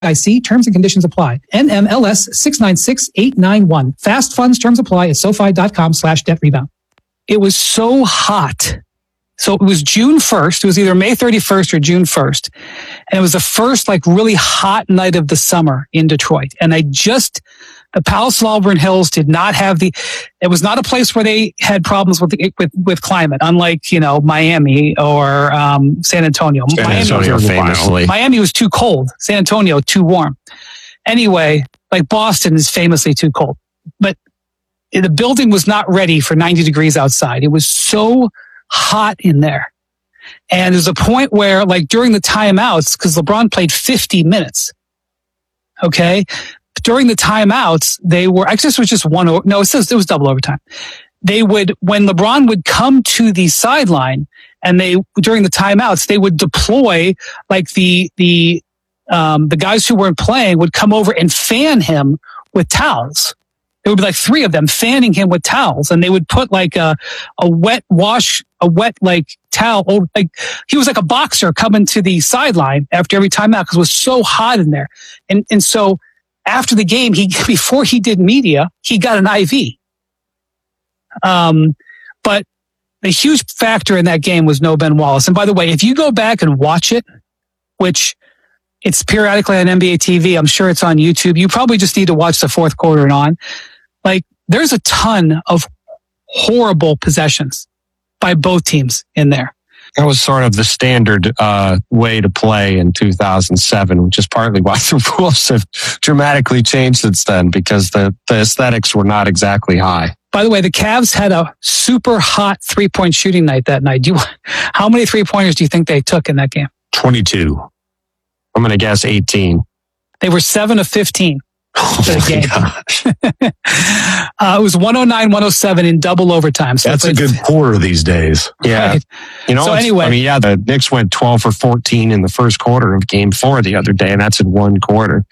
FDIC terms and conditions apply. NMLS 696891. Fast funds terms apply at SoFi.com/debt rebound. It was so hot. So it was June 1st. It was either May 31st or June 1st. And it was the first really hot night of the summer in Detroit. And the Palace of Auburn Hills did not have it was not a place where they had problems with climate, unlike, Miami or San Antonio. Miami was too cold. San Antonio, too warm. Anyway, Boston is famously too cold. But the building was not ready for 90 degrees outside. It was so hot in there. And there's a point where, during the timeouts, because LeBron played 50 minutes, okay? During the timeouts, this was just it was double overtime. When LeBron would come to the sideline and during the timeouts, they would deploy, the guys who weren't playing would come over and fan him with towels. There would be three of them fanning him with towels, and they would put a wet towel. He was like a boxer coming to the sideline after every timeout because it was so hot in there. And so after the game, before he did media, he got an IV. But the huge factor in that game was no Ben Wallace. And by the way, if you go back and watch it, which it's periodically on NBA TV, I'm sure it's on YouTube. You probably just need to watch the fourth quarter and on. There's a ton of horrible possessions by both teams in there. That was sort of the standard way to play in 2007, which is partly why the rules have dramatically changed since then, because the aesthetics were not exactly high. By the way, the Cavs had a super hot three-point shooting night that night. How many three-pointers do you think they took in that game? 22. I'm going to guess 18. They were 7 of 15. It was 109-107 in double overtime. So that's a good quarter these days. Yeah. Right. So anyway, the Knicks went 12 for 14 in the first quarter of Game 4 the other day, and that's in one quarter.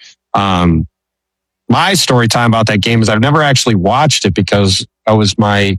My story time about that game is I've never actually watched it because right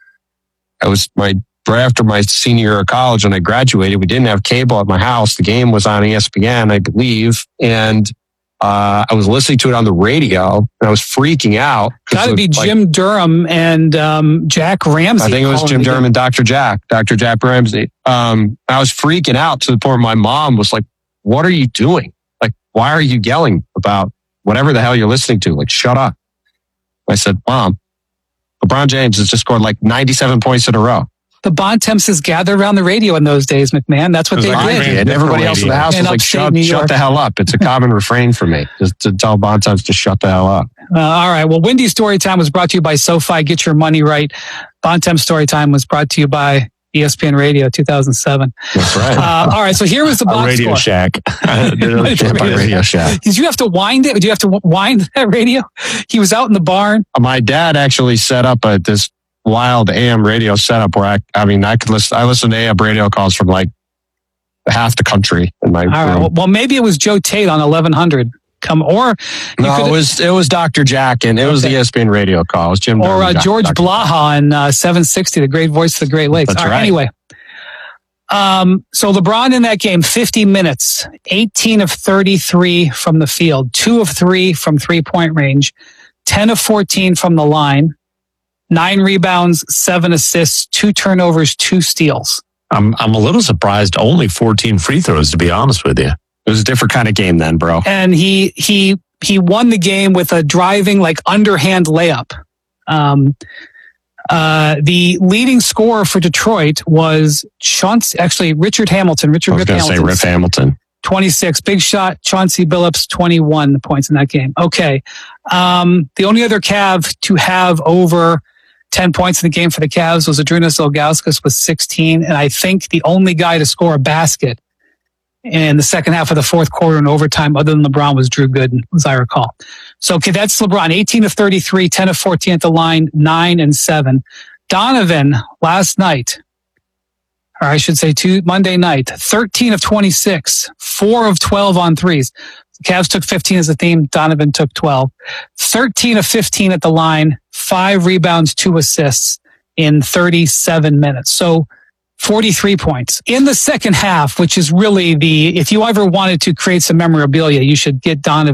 after my senior year of college when I graduated. We didn't have cable at my house. The game was on ESPN, I believe, and I was listening to it on the radio, and I was freaking out. Got to be Jim Durham and Jack Ramsey. I think it was Jim Durham and Dr. Jack Ramsey. I was freaking out to the point where my mom was like, "What are you doing? Why are you yelling about whatever the hell you're listening to? Shut up." I said, "Mom, LeBron James has just scored 97 points in a row." The Bontemps gathered around the radio in those days, McMahon. That's what they did. And everybody else in the house was like, shut the hell up. It's a common refrain for me, just to tell Bontemps to shut the hell up. All right. Well, Wendy's Storytime was brought to you by SoFi. Get your money right. Bontemps Storytime was brought to you by ESPN Radio 2007. That's right. All right. So here was the box Radio score. Shack. Radio Shack. Did you have to wind it? Did you have to wind that radio? He was out in the barn. My dad actually set up this wild AM radio setup where I could listen. I listened to AM radio calls from half the country in my room. Right. Well, maybe it was Joe Tate on 1100. It was Dr. Jack, and it was the ESPN radio call. It was Jim or George Blaha on 760, the great voice of the Great Lakes. That's right. Anyway, so LeBron in that game, 50 minutes, 18 of 33 from the field, 2 of 3 from 3-point range, 10 of 14 from the line. 9 rebounds, 7 assists, 2 turnovers, 2 steals. I'm a little surprised. Only 14 free throws, to be honest with you. It was a different kind of game then, bro. And he won the game with a driving underhand layup. The leading scorer for Detroit was Richard Hamilton. I was going to say Rip Hamilton. 26. Big shot. Chauncey Billups, 21 points in that game. Okay. The only other Cav to have over 10 points in the game for the Cavs was Adrinas Ilgauskas with 16. And I think the only guy to score a basket in the second half of the fourth quarter in overtime other than LeBron was Drew Gooden, as I recall. So, okay, that's LeBron. 18 of 33, 10 of 14 at the line, 9 and 7. Donovan last night, or I should say Monday night, 13 of 26, 4 of 12 on threes. The Cavs took 15 as a theme. Donovan took 12. 13 of 15 at the line, 5 rebounds, 2 assists in 37 minutes. So 43 points. In the second half, which is really if you ever wanted to create some memorabilia, you should get Donovan